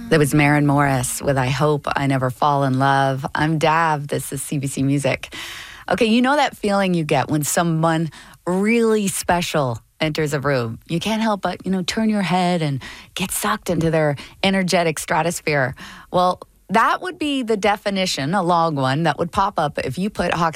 That was Maren Morris with I Hope I Never Fall in Love. I'm Dav. This is CBC Music. Okay, you know that feeling you get when someone really special enters a room. You can't help but, turn your head and get sucked into their energetic stratosphere. Well, that would be the definition, a long one, that would pop up if you put Hawk